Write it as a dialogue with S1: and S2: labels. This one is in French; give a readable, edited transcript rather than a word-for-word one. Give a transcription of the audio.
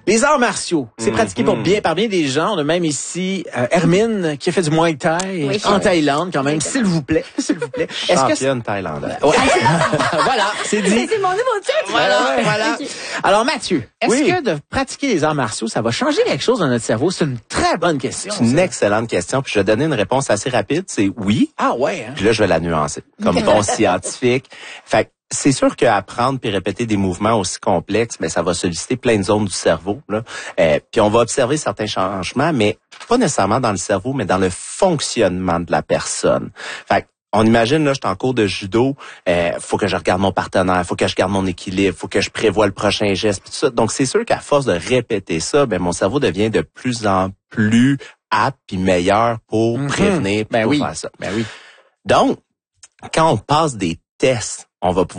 S1: Les arts martiaux, c'est pratiqué par bien des gens. On a même ici Hermine qui a fait du Muay Thai en Thaïlande quand même, s'il vous plaît.
S2: Championne thaïlandaise.
S1: Ouais. Voilà, c'est dit.
S3: C'est mon nouveau titre.
S1: Voilà.
S3: Okay.
S1: Alors Mathieu, est-ce que de pratiquer les arts martiaux, ça va changer quelque chose dans notre cerveau? C'est une très bonne question.
S2: C'est une excellente question, puis je vais donner une réponse assez rapide, c'est oui.
S1: Ah ouais, hein?
S2: Puis là, je vais la nuancer, comme bon scientifique. Fait que c'est sûr qu'apprendre puis répéter des mouvements aussi complexes, mais ça va solliciter plein de zones du cerveau, là. Puis on va observer certains changements, mais pas nécessairement dans le cerveau, mais dans le fonctionnement de la personne. Fait que on imagine, là, je suis en cours de judo, faut que je regarde mon partenaire, faut que je garde mon équilibre, faut que je prévoie le prochain geste, tout ça. Donc, c'est sûr qu'à force de répéter ça, mon cerveau devient de plus en plus apte puis meilleur pour prévenir, pour faire ça.
S1: Ben oui.
S2: Donc, quand on passe des tests, on va pouvoir